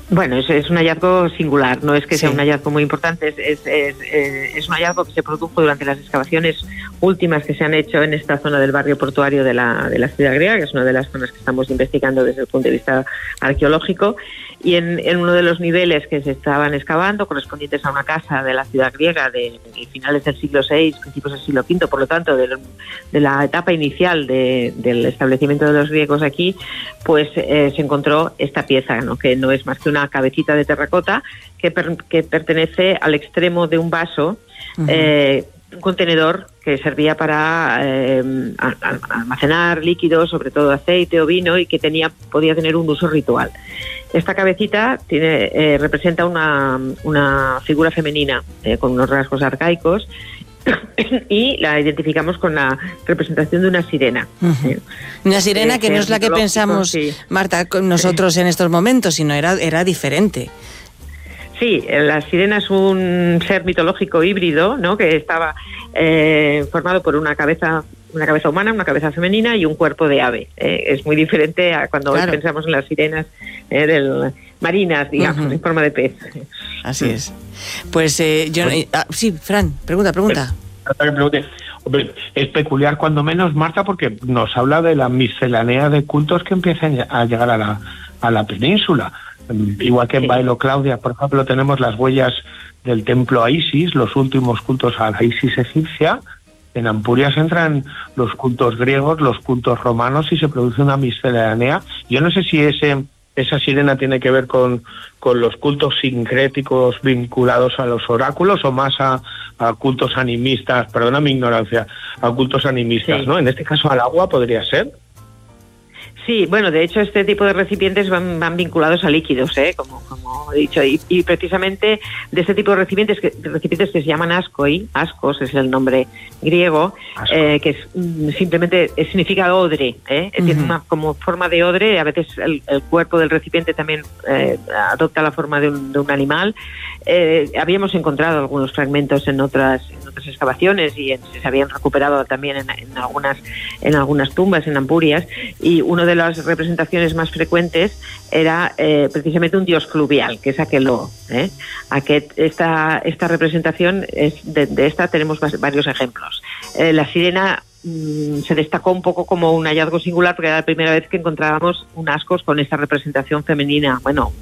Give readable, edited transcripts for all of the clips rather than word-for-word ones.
Bueno, es un hallazgo singular, no es que sea un hallazgo muy importante, es un hallazgo que se produjo durante las excavaciones últimas que se han hecho en esta zona del barrio portuario de la ciudad griega, que es una de las zonas que estamos investigando desde el punto de vista arqueológico, y en uno de los niveles que se estaban excavando, correspondientes a una casa de la ciudad griega de finales del siglo VI, principios del siglo V, por lo tanto de la etapa inicial del establecimiento de los griegos aquí, pues se encontró esta pieza, ¿no? Que no es más que una cabecita de terracota que pertenece al extremo de un vaso, un contenedor que servía para almacenar líquidos, sobre todo aceite o vino, y que podía tener un uso ritual. Esta cabecita representa una figura femenina con unos rasgos arcaicos y la identificamos con la representación de una sirena. Una sirena que no es la que pensamos, Marta, con nosotros en estos momentos, sino era diferente. Sí, la sirena es un ser mitológico híbrido, ¿no? Que estaba formado por una cabeza humana, una cabeza femenina y un cuerpo de ave. Es muy diferente a cuando hoy pensamos en las sirenas marinas, digamos, en forma de pez. Así es. Pues sí, Fran, pregunta. Hombre, es peculiar cuando menos, Marta, porque nos habla de la miscelánea de cultos que empiezan a llegar a la península. Igual que en Bailo Claudia, por ejemplo, tenemos las huellas del templo a Isis, los últimos cultos a la Isis egipcia. En Ampurias entran los cultos griegos, los cultos romanos, y se produce una miscelánea. Yo no sé si esa sirena tiene que ver con los cultos sincréticos vinculados a los oráculos o más a cultos animistas, perdona mi ignorancia, a cultos animistas, ¿no? En este caso al agua podría ser. Sí, bueno, de hecho este tipo de recipientes van vinculados a líquidos, como he dicho, y precisamente de este tipo de recipientes que se llaman ascos es el nombre griego, que es simplemente significa odre, tiene como forma de odre. A veces el cuerpo del recipiente también adopta la forma de un animal. Habíamos encontrado algunos fragmentos en otras excavaciones y se habían recuperado también en algunas tumbas en Ampurias, y uno de las representaciones más frecuentes era precisamente un dios fluvial, que es Aqueloo. Esta representación de esta tenemos varios ejemplos. La sirena se destacó un poco como un hallazgo singular porque era la primera vez que encontrábamos un ascos con esta representación femenina,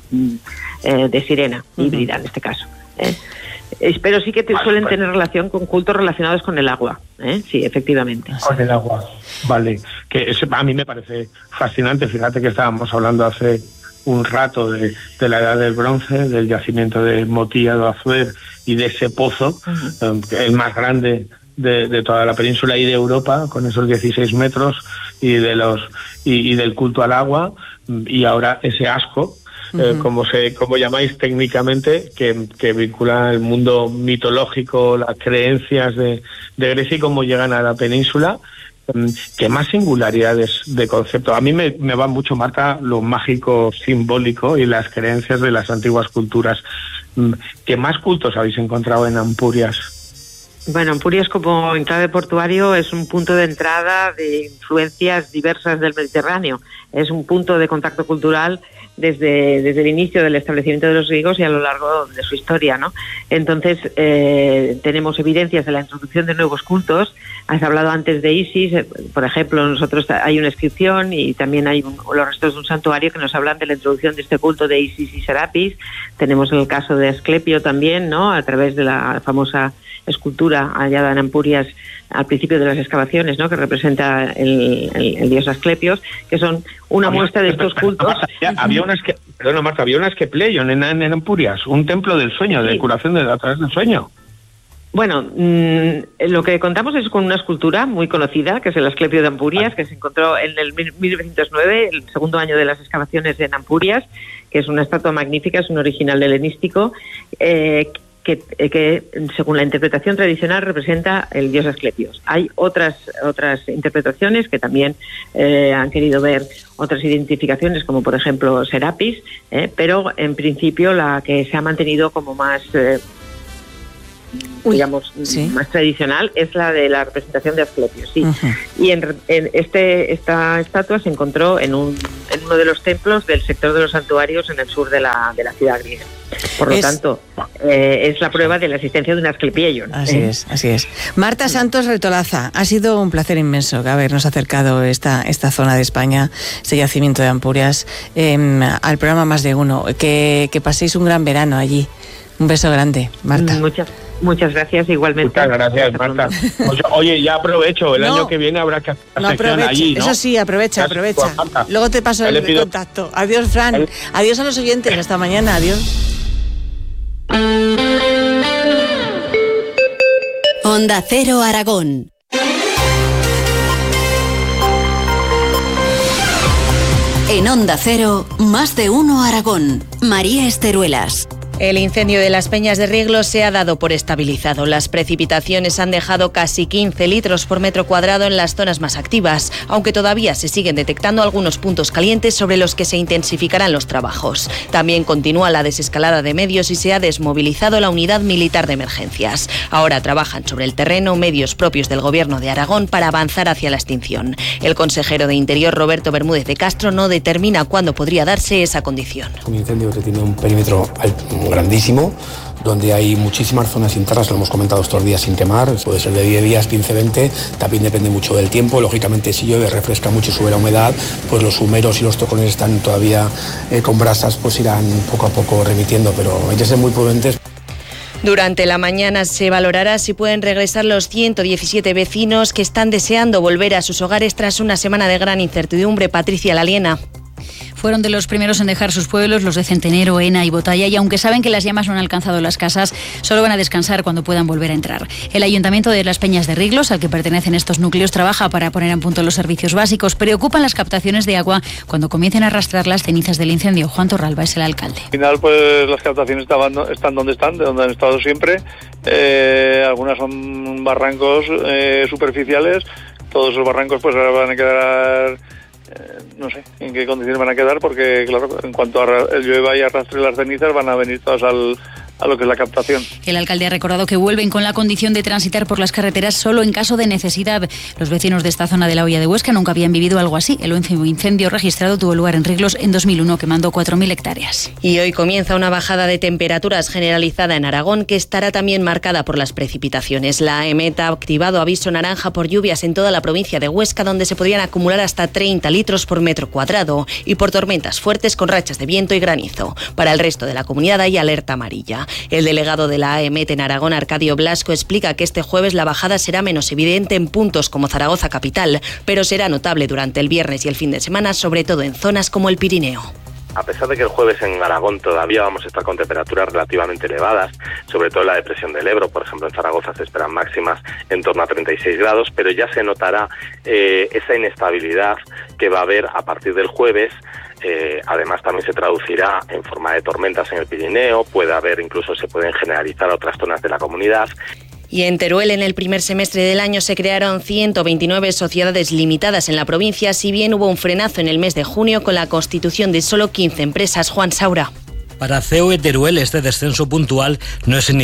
de sirena, híbrida en este caso. Pero sí que suelen tener relación con cultos relacionados con el agua, sí, efectivamente. Con el agua, vale. Que a mí me parece fascinante. Fíjate que estábamos hablando hace un rato de la edad del bronce, del yacimiento de Motilla do Azuer y de ese pozo, el más grande de toda la península y de Europa, con esos 16 metros, y del culto al agua, y ahora ese asco, como llamáis técnicamente, que vincula el mundo mitológico, las creencias de Grecia y cómo llegan a la península. ¿Qué más singularidades de concepto? A mí me va mucho, Marta, lo mágico simbólico y las creencias de las antiguas culturas. ¿Qué más cultos habéis encontrado en Ampurias? Bueno, Ampurias como enclave portuario es un punto de entrada de influencias diversas del Mediterráneo. Es un punto de contacto cultural desde el inicio del establecimiento de los griegos y a lo largo de su historia, ¿no? Entonces, tenemos evidencias de la introducción de nuevos cultos. Has hablado antes de Isis, por ejemplo, nosotros hay una inscripción y también hay los restos de un santuario que nos hablan de la introducción de este culto de Isis y Serapis. Tenemos el caso de Asclepio también, ¿no? A través de la famosa escultura hallada en Ampurias al principio de las excavaciones, ¿no? Que representa el dios Asclepios, que son una muestra de estos cultos. Había un Asclepio en Ampurias, un templo del sueño, de curación a través del sueño. Bueno, lo que contamos es con una escultura muy conocida, que es el Asclepio de Ampurias, que se encontró en el 1909, el segundo año de las excavaciones en Ampurias, que es una estatua magnífica, es un original helenístico, que según la interpretación tradicional representa el dios Asclepios. Hay otras interpretaciones que también han querido ver otras identificaciones, como por ejemplo Serapis, pero en principio la que se ha mantenido como más digamos, más tradicional, es la de la representación de Asclepio, sí. Y esta estatua se encontró en uno de los templos del sector de los santuarios en el sur de la ciudad griega. Por lo tanto, es la prueba de la existencia de un Asclepieion. Así es. Marta Santos Retolaza, ha sido un placer inmenso habernos acercado esta zona de España, este yacimiento de Ampurias, al programa Más de Uno. Que paséis un gran verano allí. Un beso grande, Marta. Muchas gracias, igualmente. Muchas gracias, Marta. Oye, ya aprovecho, el año que viene habrá que hacer la sección allí, ¿no? Eso sí, aprovecha. Luego te paso el contacto. Adiós, Fran. Adiós a los oyentes, hasta mañana, adiós. Onda Cero Aragón. En Onda Cero, Más de Uno Aragón. María Esteruelas. El incendio de las Peñas de Rieglos se ha dado por estabilizado. Las precipitaciones han dejado casi 15 litros por metro cuadrado en las zonas más activas, aunque todavía se siguen detectando algunos puntos calientes sobre los que se intensificarán los trabajos. También continúa la desescalada de medios y se ha desmovilizado la unidad militar de emergencias. Ahora trabajan sobre el terreno medios propios del Gobierno de Aragón para avanzar hacia la extinción. El consejero de Interior, Roberto Bermúdez de Castro, no determina cuándo podría darse esa condición. Un incendio que tiene un perímetro grandísimo, donde hay muchísimas zonas internas, lo hemos comentado estos días, sin quemar, puede ser de 10 días, 15, 20, también depende mucho del tiempo. Lógicamente, si llueve, refresca mucho, sube la humedad, pues los humeros y los tocones están todavía con brasas, pues irán poco a poco remitiendo, pero hay que ser muy prudentes. Durante la mañana se valorará si pueden regresar los 117 vecinos que están deseando volver a sus hogares tras una semana de gran incertidumbre. Patricia Laliena. Fueron de los primeros en dejar sus pueblos, los de Centenero, Ena y Botalla, y aunque saben que las llamas no han alcanzado las casas, solo van a descansar cuando puedan volver a entrar. El Ayuntamiento de Las Peñas de Rieglos, al que pertenecen estos núcleos, trabaja para poner en punto los servicios básicos. Preocupan las captaciones de agua cuando comiencen a arrastrar las cenizas del incendio. Juan Torralba es el alcalde. Al final, pues las captaciones están donde están, de donde han estado siempre. Algunas son barrancos superficiales. Todos esos barrancos pues ahora van a quedar... no sé en qué condiciones van a quedar, porque claro, en cuanto el llueva y arrastre las cenizas van a venir todas a lo que es la captación. El alcalde ha recordado que vuelven con la condición de transitar por las carreteras solo en caso de necesidad. Los vecinos de esta zona de la Hoya de Huesca nunca habían vivido algo así. El incendio registrado tuvo lugar en Rieglos en 2001, quemando 4.000 hectáreas. Y hoy comienza una bajada de temperaturas generalizada en Aragón, que estará también marcada por las precipitaciones. La AEMET ha activado aviso naranja por lluvias en toda la provincia de Huesca, donde se podrían acumular hasta 30 litros por metro cuadrado, y por tormentas fuertes con rachas de viento y granizo. Para el resto de la comunidad hay alerta amarilla. El delegado de la AEMET en Aragón, Arcadio Blasco, explica que este jueves la bajada será menos evidente en puntos como Zaragoza capital, pero será notable durante el viernes y el fin de semana, sobre todo en zonas como el Pirineo. A pesar de que el jueves en Aragón todavía vamos a estar con temperaturas relativamente elevadas, sobre todo en la depresión del Ebro, por ejemplo en Zaragoza se esperan máximas en torno a 36 grados, pero ya se notará esa inestabilidad que va a haber a partir del jueves. Además también se traducirá en forma de tormentas en el Pirineo, se pueden generalizar a otras zonas de la comunidad. Y en Teruel, en el primer semestre del año, se crearon 129 sociedades limitadas en la provincia, si bien hubo un frenazo en el mes de junio con la constitución de solo 15 empresas. Juan Saura. Para COE Teruel, este descenso puntual no es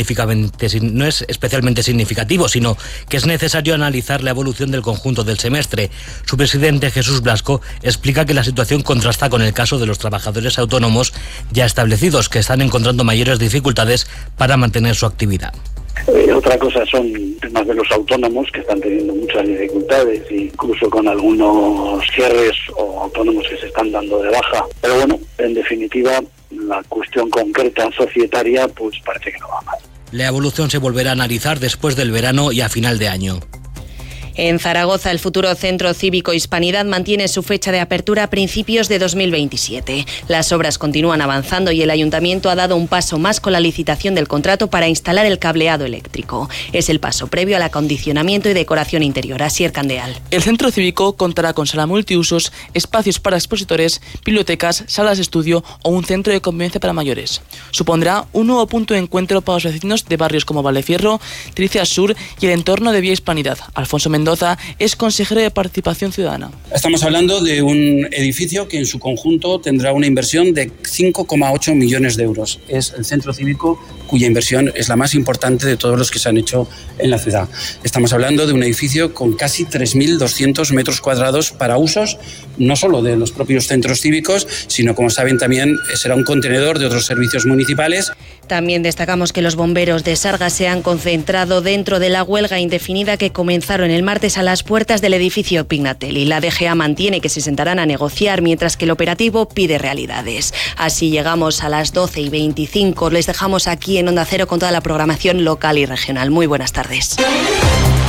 especialmente significativo, sino que es necesario analizar la evolución del conjunto del semestre. Su presidente, Jesús Blasco, explica que la situación contrasta con el caso de los trabajadores autónomos ya establecidos, que están encontrando mayores dificultades para mantener su actividad. Otra cosa son temas de los autónomos, que están teniendo muchas dificultades, incluso con algunos cierres o autónomos que se están dando de baja. Pero bueno, en definitiva, la cuestión concreta societaria pues parece que no va mal. La evolución se volverá a analizar después del verano y a final de año. En Zaragoza, el futuro Centro Cívico Hispanidad mantiene su fecha de apertura a principios de 2027. Las obras continúan avanzando y el Ayuntamiento ha dado un paso más con la licitación del contrato para instalar el cableado eléctrico. Es el paso previo al acondicionamiento y decoración interior. Asier Candeal. El Centro Cívico contará con sala multiusos, espacios para expositores, bibliotecas, salas de estudio o un centro de convivencia para mayores. Supondrá un nuevo punto de encuentro para los vecinos de barrios como Valefierro, Tricias Sur y el entorno de Vía Hispanidad. Alfonso Méndez Mendoza es consejero de Participación Ciudadana. Estamos hablando de un edificio que en su conjunto tendrá una inversión de 5,8 millones de euros. Es el centro cívico cuya inversión es la más importante de todos los que se han hecho en la ciudad. Estamos hablando de un edificio con casi 3.200 metros cuadrados para usos no solo de los propios centros cívicos, sino, como saben, también será un contenedor de otros servicios municipales. También destacamos que los bomberos de Sarga se han concentrado dentro de la huelga indefinida que comenzaron el martes a las puertas del edificio Pignatelli. La DGA mantiene que se sentarán a negociar, mientras que el operativo pide realidades. Así llegamos a las 12:25. Les dejamos aquí en Onda Cero con toda la programación local y regional. Muy buenas tardes.